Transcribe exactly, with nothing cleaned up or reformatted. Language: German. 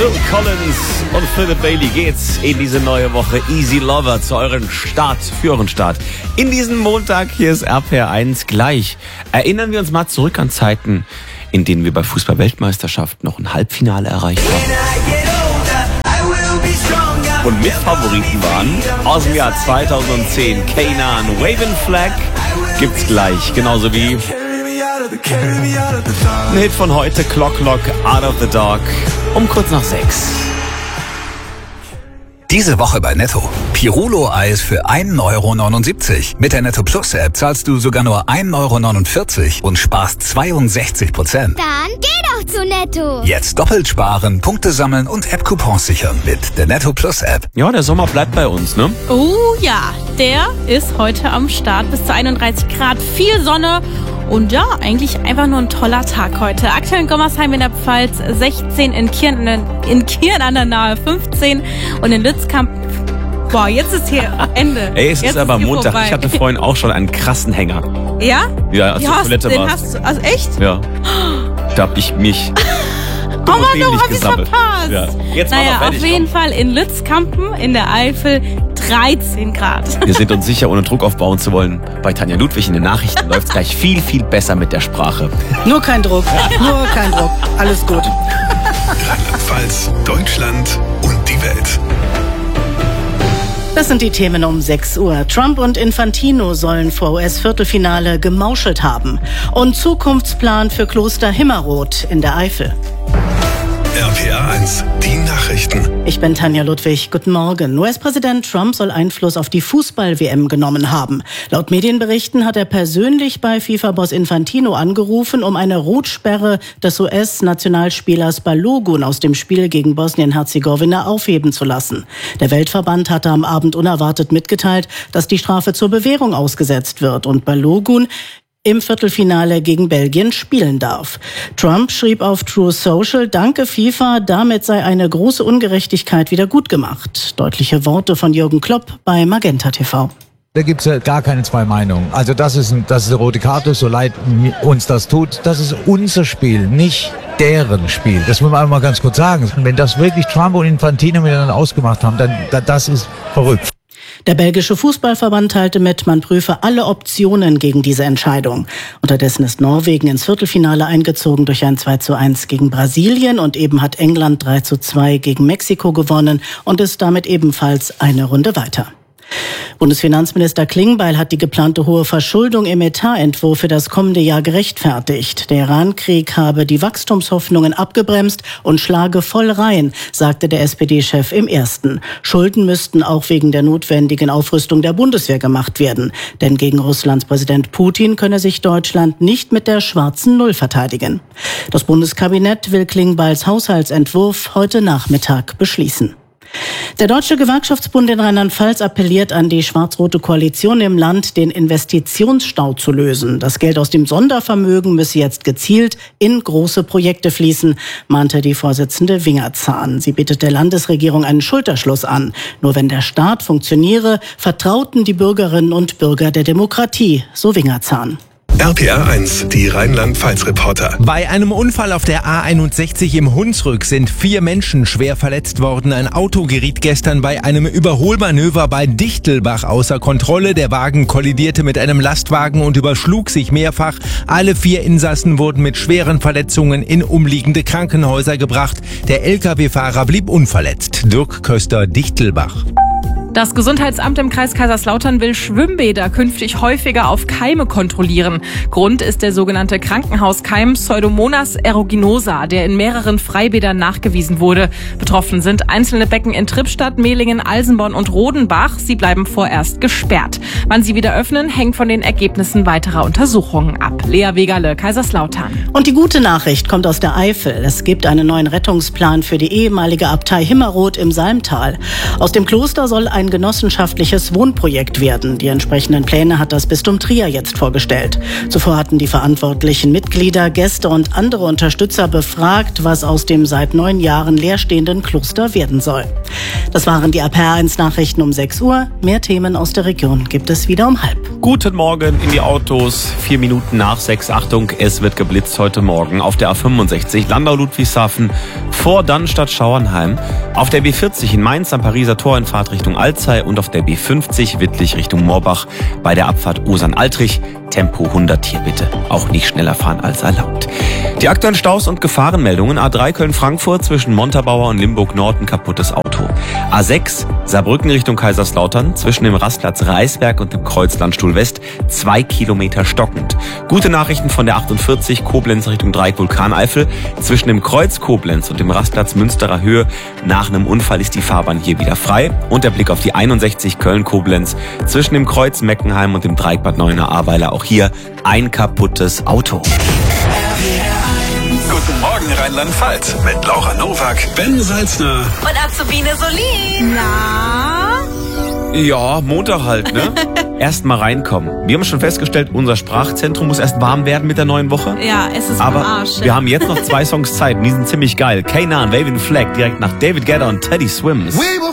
Phil Collins und Philip Bailey geht's in diese neue Woche. Easy Lover zu euren Start, für euren Start. In diesem Montag, hier ist R P R eins gleich. Erinnern wir uns mal zurück an Zeiten, in denen wir bei Fußball-Weltmeisterschaft noch ein Halbfinale erreicht haben. Und Mitfavoriten waren aus dem Jahr zweitausendzehn Kanan, Waving Flag gibt's gleich, genauso wie ein Hit von heute, Clock Clock, Out of the Dark, um kurz nach sechs. Diese Woche bei Netto. Pirulo-Eis für ein Euro neunundsiebzig. Mit der Netto Plus App zahlst du sogar nur ein Euro neunundvierzig und sparst zweiundsechzig Prozent. Dann geh doch zu Netto. Jetzt doppelt sparen, Punkte sammeln und App-Coupons sichern mit der Netto Plus App. Ja, der Sommer bleibt bei uns, ne? Oh ja, der ist heute am Start. Bis zu einunddreißig Grad, viel Sonne. Und ja, eigentlich einfach nur ein toller Tag heute. Aktuell in Gommersheim in der Pfalz sechzehn, in Kirn, in Kirn an der Nahe fünfzehn und in Lützkamp. Boah, jetzt ist hier Ende. Ey, es jetzt ist aber ist Montag. vorbei. Ich hatte vorhin auch schon einen krassen Hänger. Ja? Ja, als ja, du hast, Toilette den warst. hast du, also echt? Ja. Da hab ich mich Oh Mann, du dämlich hast es gesammelt. verpasst. Ja. Jetzt mal Naja, noch fertig, auf jeden komm. Fall in Lützkampen in der Eifel dreizehn Grad. Wir sind uns sicher, ohne Druck aufbauen zu wollen. Bei Tanja Ludwig in den Nachrichten läuft es gleich viel, viel besser mit der Sprache. Nur kein Druck, nur kein Druck. Alles gut. Rheinland-Pfalz, Deutschland und die Welt. Das sind die Themen um sechs Uhr. Trump und Infantino sollen vor U S-Viertelfinale gemauschelt haben. Und Zukunftsplan für Kloster Himmerod in der Eifel. R P R eins, die Nachrichten. Ich bin Tanja Ludwig. Guten Morgen. U S-Präsident Trump soll Einfluss auf die Fußball-W M genommen haben. Laut Medienberichten hat er persönlich bei FIFA-Boss Infantino angerufen, um eine Rotsperre des U S-Nationalspielers Balogun aus dem Spiel gegen Bosnien-Herzegowina aufheben zu lassen. Der Weltverband hatte am Abend unerwartet mitgeteilt, dass die Strafe zur Bewährung ausgesetzt wird und Balogun im Viertelfinale gegen Belgien spielen darf. Trump schrieb auf Truth Social, danke FIFA, damit sei eine große Ungerechtigkeit wieder gut gemacht. Deutliche Worte von Jürgen Klopp bei Magenta T V. Da gibt's ja gar keine zwei Meinungen. Also das ist, ein, das ist eine rote Karte, so leid uns das tut. Das ist unser Spiel, nicht deren Spiel. Das muss man einmal ganz kurz sagen. Wenn das wirklich Trump und Infantino miteinander ausgemacht haben, dann das ist verrückt. Der belgische Fußballverband teilte mit, man prüfe alle Optionen gegen diese Entscheidung. Unterdessen ist Norwegen ins Viertelfinale eingezogen durch ein zwei zu eins gegen Brasilien und eben hat England drei zu zwei gegen Mexiko gewonnen und ist damit ebenfalls eine Runde weiter. Bundesfinanzminister Klingbeil hat die geplante hohe Verschuldung im Etatentwurf für das kommende Jahr gerechtfertigt. Der Iran-Krieg habe die Wachstumshoffnungen abgebremst und schlage voll rein, sagte der S P D-Chef im Ersten. Schulden müssten auch wegen der notwendigen Aufrüstung der Bundeswehr gemacht werden. Denn gegen Russlands Präsident Putin könne sich Deutschland nicht mit der schwarzen Null verteidigen. Das Bundeskabinett will Klingbeils Haushaltsentwurf heute Nachmittag beschließen. Der Deutsche Gewerkschaftsbund in Rheinland-Pfalz appelliert an die schwarz-rote Koalition im Land, den Investitionsstau zu lösen. Das Geld aus dem Sondervermögen müsse jetzt gezielt in große Projekte fließen, mahnte die Vorsitzende Wingerzahn. Sie bittet der Landesregierung einen Schulterschluss an. Nur wenn der Staat funktioniere, vertrauten die Bürgerinnen und Bürger der Demokratie, so Wingerzahn. R P R eins, die Rheinland-Pfalz-Reporter. Bei einem Unfall auf der A einundsechzig im Hunsrück sind vier Menschen schwer verletzt worden. Ein Auto geriet gestern bei einem Überholmanöver bei Dichtelbach außer Kontrolle. Der Wagen kollidierte mit einem Lastwagen und überschlug sich mehrfach. Alle vier Insassen wurden mit schweren Verletzungen in umliegende Krankenhäuser gebracht. Der L K W-Fahrer blieb unverletzt. Dirk Köster, Dichtelbach. Das Gesundheitsamt im Kreis Kaiserslautern will Schwimmbäder künftig häufiger auf Keime kontrollieren. Grund ist der sogenannte Krankenhauskeim Pseudomonas aeruginosa, der in mehreren Freibädern nachgewiesen wurde. Betroffen sind einzelne Becken in Trippstadt, Mehlingen, Alsenborn und Rodenbach. Sie bleiben vorerst gesperrt. Wann sie wieder öffnen, hängt von den Ergebnissen weiterer Untersuchungen ab. Lea Wegerle, Kaiserslautern. Und die gute Nachricht kommt aus der Eifel. Es gibt einen neuen Rettungsplan für die ehemalige Abtei Himmerod im Salmtal. Aus dem Kloster soll ein genossenschaftliches Wohnprojekt werden. Die entsprechenden Pläne hat das Bistum Trier jetzt vorgestellt. Zuvor hatten die verantwortlichen Mitglieder, Gäste und andere Unterstützer befragt, was aus dem seit neun Jahren leerstehenden Kloster werden soll. Das waren die R P R eins Nachrichten um sechs Uhr. Mehr Themen aus der Region gibt es wieder um halb. Guten Morgen in die Autos. Vier Minuten nach sechs. Achtung, es wird geblitzt heute Morgen auf der A fünfundsechzig Landau-Ludwigshafen vor Dannstatt-Schauernheim. Auf der B vierzig in Mainz am Pariser Tor in Fahrtrichtung Alzey und auf der B fünfzig Wittlich Richtung Moorbach bei der Abfahrt Osern-Altrich. Tempo hundert hier bitte. Auch nicht schneller fahren als erlaubt. Die aktuellen Staus und Gefahrenmeldungen. A drei Köln-Frankfurt zwischen Montabaur und Limburg-Nord ein kaputtes Auto. A sechs Saarbrücken Richtung Kaiserslautern zwischen dem Rastplatz Reisberg und dem Kreuz Landstuhl West zwei Kilometer stockend. Gute Nachrichten von der achtundvierzig Koblenz Richtung Dreieck Vulkaneifel. Zwischen dem Kreuz Koblenz und dem Rastplatz Münsterer Höhe nach einem Unfall ist die Fahrbahn hier wieder frei. Und der Blick auf die einundsechzig Köln-Koblenz zwischen dem Kreuz Meckenheim und dem Dreieck Bad Neuenahr-Ahrweiler. Auch hier ein kaputtes Auto. Guten Morgen Rheinland-Pfalz mit Laura Nowak, Ben Salzner Und Azubine Solin. Na? Ja, Montag halt, ne? Erst mal reinkommen. Wir haben schon festgestellt, unser Sprachzentrum muss erst warm werden mit der neuen Woche. Ja, es ist Aber am Arsch. wir haben jetzt noch zwei Songs Zeit und die sind ziemlich geil. Kanan, Waving Flag, direkt nach David Guetta und Teddy Swims.